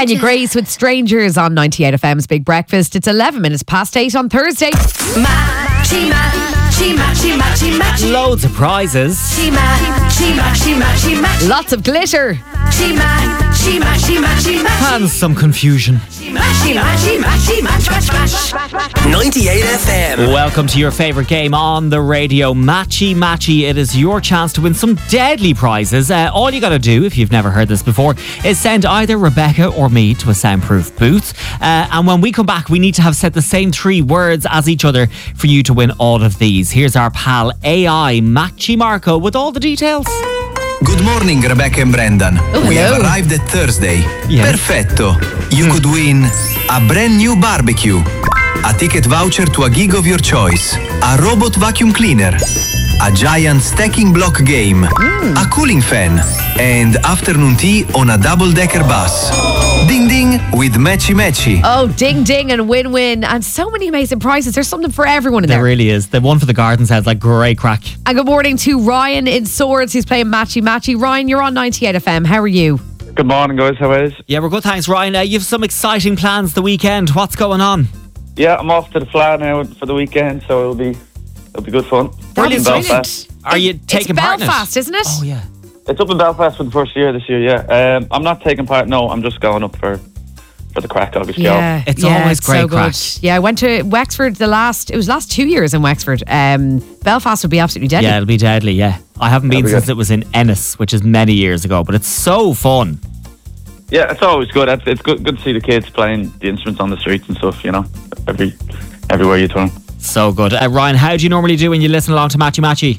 Kenya Grace with Strangers on 98 FM's Big Breakfast. It's 11 minutes past 8 on Thursday. Matchy, matchy, matchy, matchy, matchy. Loads of prizes. Matchy, matchy, matchy, matchy. Lots of glitter. Matchy, matchy, matchy, matchy, matchy. And some confusion. Matchy, matchy, matchy, match, match, match. 98 FM. Welcome to your favourite game on the radio, Matchy Matchy. It is your chance to win some deadly prizes. All you got to do, if you've never heard this before, is send either Rebecca or me to a soundproof booth. And when we come back, we need to have said the same 3 words as each other for you to win all of these. Here's our pal AI Matchy Marco with all the details. Good morning, Rebecca and Brendan. We have arrived at Thursday. Yes. Perfetto. You could win a brand new barbecue, a ticket voucher to a gig of your choice, a robot vacuum cleaner, a giant stacking block game, a cooling fan, and afternoon tea on a double-decker bus. Ding ding with Matchy Matchy. Oh, ding ding and win-win. And so many amazing prizes. There's something for everyone in There there. really is. The one for the garden sounds like great crack. And good morning to Ryan in Swords. He's playing Matchy Matchy. Ryan, you're on 98 FM. How are you? Good morning, guys. How is? Yeah, we're good, thanks, Ryan. You have some exciting plans the weekend. What's going on? Yeah, I'm off to the Flat now for the weekend, so it'll be good fun. Brilliant. Belfast. Are you taking it's part in it? Belfast, isn't it? Oh, yeah. It's up in Belfast for the first year this year. Yeah, I'm not taking part. No, I'm just going up for the crack, obviously. Yeah, It's always great so crack. good. Yeah, I went to Wexford last 2 years in Wexford. Belfast would be absolutely deadly. Yeah, it'll be deadly, yeah. I haven't been That'll be since good. it was in Ennis, which is many years ago, but it's so fun. Yeah, it's always good. It's good to see the kids playing the instruments on the streets and stuff. You know, everywhere you turn. So good. Ryan, how do you normally do when you listen along to Matchy Matchy?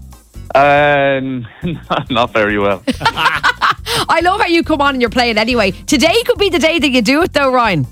Not very well. I love how you come on and you're playing anyway. Today could be the day that you do it though, Ryan.